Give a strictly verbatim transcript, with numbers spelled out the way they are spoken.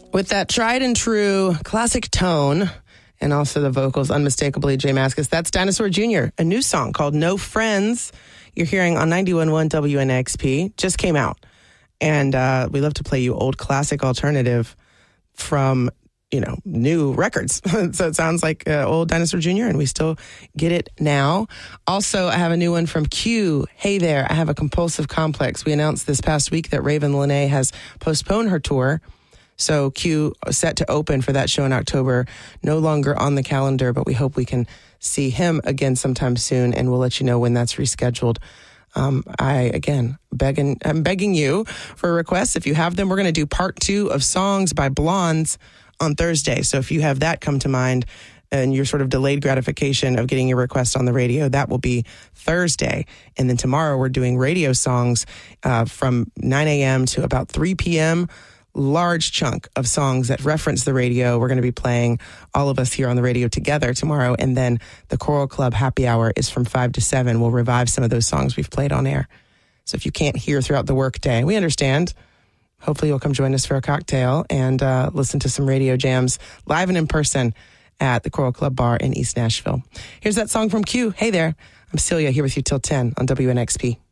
With that tried and true classic tone and also the vocals, unmistakably, J Mascis, that's Dinosaur Junior, a new song called No Friends. You're hearing on ninety-one point one W N X P. Just came out. And uh, we love to play you old classic alternative from, you know, new records. So it sounds like uh, old Dinosaur Junior, and we still get it now. Also, I have a new one from Q. Hey there, I have a compulsive complex. We announced this past week that Raven Lenae has postponed her tour. So Q set to open for that show in October, no longer on the calendar, but we hope we can see him again sometime soon, and we'll let you know when that's rescheduled. Um, I, again, begging, I'm begging you for requests. If you have them, we're going to do part two of Songs by Blondes on Thursday. So if you have that come to mind and your sort of delayed gratification of getting your request on the radio, that will be Thursday. And then tomorrow we're doing radio songs uh, from nine a.m. to about three p.m., large chunk of songs that reference the radio. We're going to be playing all of us here on the radio together tomorrow. And then the Choral Club Happy Hour is from five to seven. We'll revive some of those songs we've played on air. So if you can't hear throughout the workday, we understand. Hopefully you'll come join us for a cocktail and uh, listen to some radio jams live and in person at the Choral Club Bar in East Nashville. Here's that song from Q. Hey there. I'm Celia here with you till ten on W N X P.